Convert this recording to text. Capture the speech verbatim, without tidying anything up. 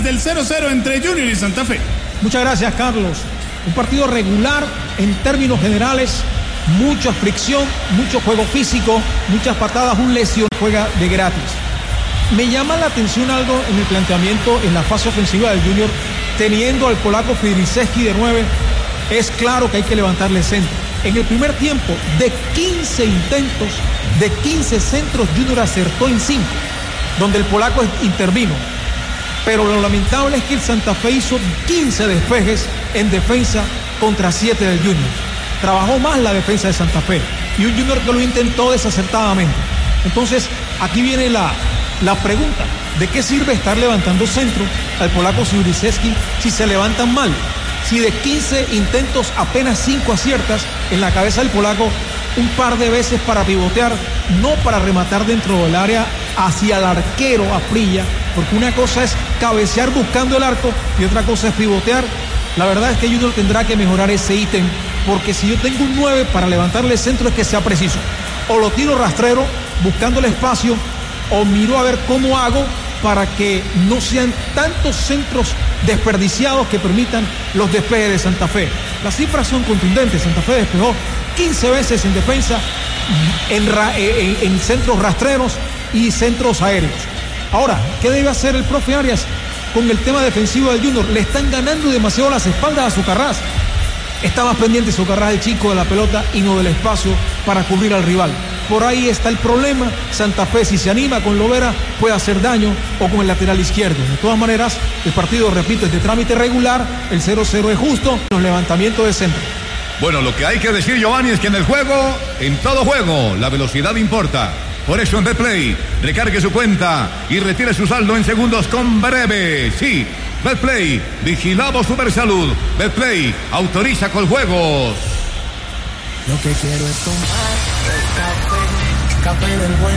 del cero cero entre Junior y Santa Fe. Muchas gracias, Carlos. Un partido regular en términos generales, mucha fricción, mucho juego físico, muchas patadas, un lesión juega de gratis. Me llama la atención algo en el planteamiento en la fase ofensiva del Junior, teniendo al polaco Fidriszewski de nueve, es claro que hay que levantarle centro. En el primer tiempo, de quince intentos, de quince centros, Junior acertó en cinco, donde el polaco intervino. Pero lo lamentable es que el Santa Fe hizo quince despejes en defensa contra siete del Junior. Trabajó más la defensa de Santa Fe y un Junior que lo intentó desacertadamente. Entonces, aquí viene la, la pregunta: ¿de qué sirve estar levantando centro al polaco Fidriszewski si se levantan mal? Si de quince intentos apenas cinco aciertas, en la cabeza del polaco un par de veces para pivotear, no para rematar dentro del área hacia el arquero Asprilla, porque una cosa es cabecear buscando el arco y otra cosa es pivotear. La verdad es que Junior tendrá que mejorar ese ítem, porque si yo tengo un nueve para levantarle centro es que sea preciso. O lo tiro rastrero buscando el espacio, o miro a ver cómo hago para que no sean tantos centros desperdiciados que permitan los despejes de Santa Fe. Las cifras son contundentes. Santa Fe despejó quince veces en defensa, en, ra, en, en centros rastreros y centros aéreos. Ahora, ¿qué debe hacer el profe Arias con el tema defensivo del Junior? Le están ganando demasiado las espaldas a Socarrás. Está más pendiente Socarrás, el chico, de la pelota y no del espacio para cubrir al rival. Por ahí está el problema. Santa Fe, si se anima con Lovera, puede hacer daño, o con el lateral izquierdo. De todas maneras, el partido, repito, es de trámite regular, el cero cero es justo, los levantamientos de centro. Bueno, lo que hay que decir, Giovanni, es que en el juego, en todo juego, la velocidad importa. Por eso en Betplay, recargue su cuenta y retire su saldo en segundos con Breve. Sí, Betplay, vigilamos Supersalud. Betplay, autoriza con juegos. Lo que quiero es tomar el café, café del bueno.